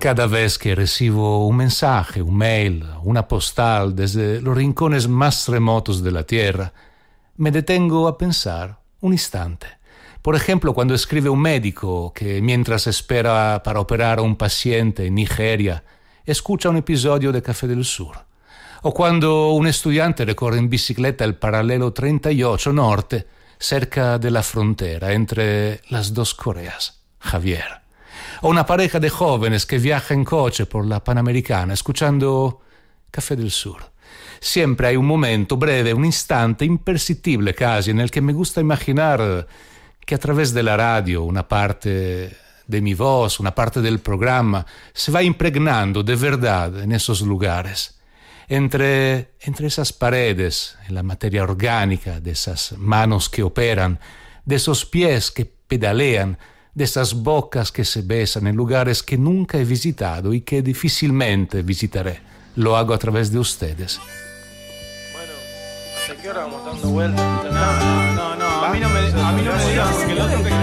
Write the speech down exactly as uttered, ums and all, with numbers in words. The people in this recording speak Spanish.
Cada vez que recibo un mensaje, un mail, una postal desde los rincones más remotos de la Tierra, me detengo a pensar un instante. Por ejemplo, cuando escribe un médico que mientras espera para operar a un paciente en Nigeria, escucha un episodio de Café del Sur. O cuando un estudiante recorre en bicicleta el paralelo treinta y ocho Norte, cerca de la frontera entre las dos Coreas, Javier. O una pareja de jóvenes que viaja en coche por la Panamericana escuchando Café del Sur. Siempre hay un momento breve, un instante imperceptible casi, en el que me gusta imaginar que a través de la radio una parte de mi voz, una parte del programa, se va impregnando de verdad en esos lugares. Entre, entre esas paredes, en la materia orgánica, de esas manos que operan, de esos pies que pedalean, de esas bocas que se besan en lugares que nunca he visitado y que difícilmente visitaré. Lo hago a través de ustedes. Bueno, ¿hasta qué hora vamos dando vueltas? No, no, no, no, a mí no me, a mí no me digas que el otro te